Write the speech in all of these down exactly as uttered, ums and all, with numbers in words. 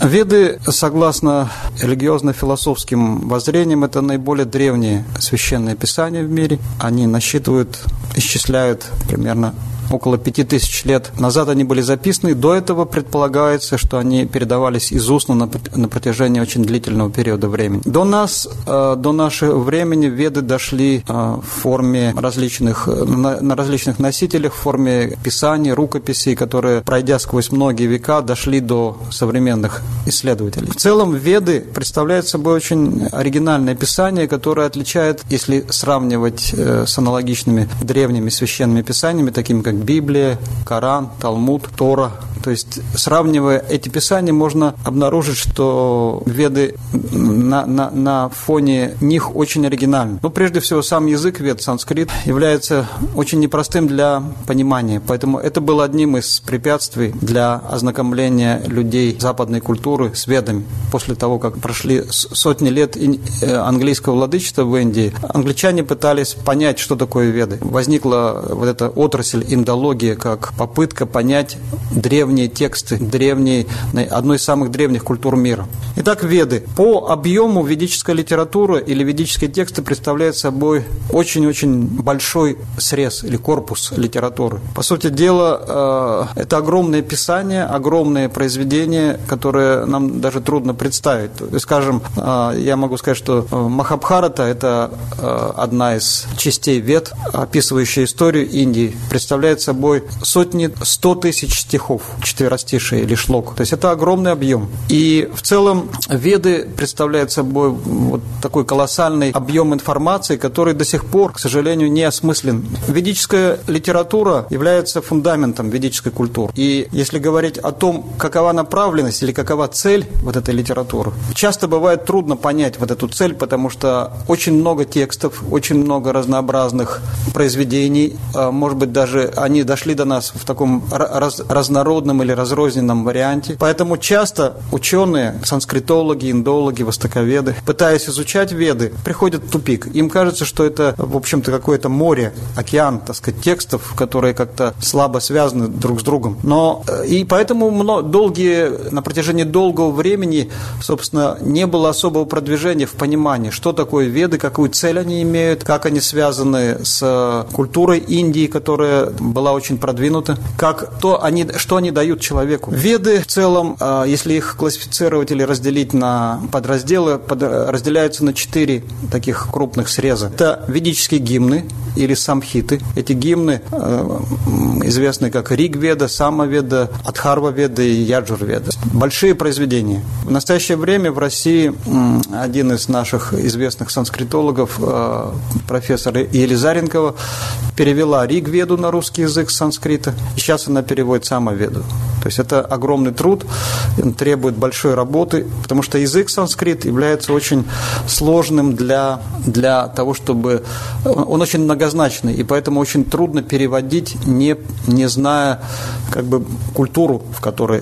Веды, согласно религиозно-философским воззрениям, это наиболее древние священные писания в мире. Они насчитывают, исчисляют примерно около пяти тысяч лет назад они были записаны. До этого предполагается, что они передавались из устно на, на протяжении очень длительного периода времени. До нас, э, до нашего времени Веды дошли э, в форме различных, на, на различных носителях, в форме писаний, рукописей, которые, пройдя сквозь многие века, дошли до современных исследователей. В целом Веды представляют собой очень оригинальное писание, которое отличает, если сравнивать э, с аналогичными древними священными писаниями, такими как Библия, Коран, Талмуд, Тора. То есть, сравнивая эти писания, можно обнаружить, что Веды на, на, на фоне них очень оригинальны. Но прежде всего, сам язык вед, санскрит, является очень непростым для понимания. Поэтому это было одним из препятствий для ознакомления людей западной культуры с ведами. После того, как прошли сотни лет английского владычества в Индии, англичане пытались понять, что такое веды. Возникла вот эта отрасль индология, как попытка понять древние тексты, древние, одной из самых древних культур мира. Итак, Веды. По объему ведическая литература или ведические тексты представляют собой очень-очень большой срез или корпус литературы. По сути дела, это огромное писание, огромное произведение, которое нам даже трудно представить. Скажем, я могу сказать, что Махабхарата – это одна из частей Вед, описывающая историю Индии, представляет собой сотни, сто тысяч стихов, четверостишие или шлок. То есть это огромный объем. И в целом Веды представляют собой вот такой колоссальный объем информации, который до сих пор, к сожалению, не осмыслен. Ведическая литература является фундаментом ведической культуры. И если говорить о том, какова направленность или какова цель вот этой литературы, часто бывает трудно понять вот эту цель, потому что очень много текстов, очень много разнообразных произведений, может быть, даже они дошли до нас в таком раз, разнородном или разрозненном варианте. Поэтому часто ученые, санскритологи, индологи, востоковеды, пытаясь изучать Веды, приходят в тупик. Им кажется, что это, в общем-то, какое-то море, океан, так сказать, текстов, которые как-то слабо связаны друг с другом. Но и поэтому долгие, на протяжении долгого времени, собственно, не было особого продвижения в понимании, что такое Веды, какую цель они имеют, как они связаны с культурой Индии, которая была очень продвинута, как то они, что они дают человеку. Веды в целом, если их классифицировать или разделить на подразделы, под, разделяются на четыре таких крупных среза. Это ведические гимны или самхиты. Эти гимны э, известны как Риг-веда, Сама-веда, Адхарва-веда и Яджур-веда. Большие произведения. В настоящее время в России э, один из наших известных санскритологов, э, профессор Елизаренкова, перевела Риг-веду на русский язык с санскрита. И сейчас она переводит Сама-веду. То есть это огромный труд, он требует большой работы, потому что язык санскрит является очень сложным для, для того, чтобы... Он очень многозначный, и поэтому очень трудно переводить, не, не зная как бы культуру, в которой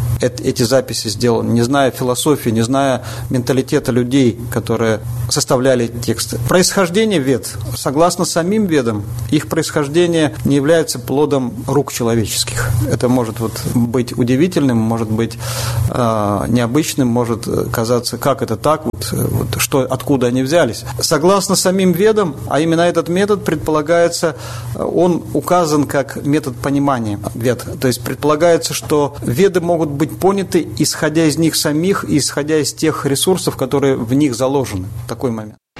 эти записи сделаны, не зная философии, не зная менталитета людей, которые составляли тексты. Происхождение Вед, согласно самим Ведам, их происхождение не является плодом рук человеческих. Это может вот быть удивительным, может быть э, необычным, может казаться, как это так, вот, вот, что, откуда они взялись. Согласно самим Ведам, а именно этот метод предполагается, он указан как метод понимания Вед. То есть предполагается, что Веды могут быть поняты, исходя из них самих и исходя из тех ресурсов, которые в них заложены. Такой момент.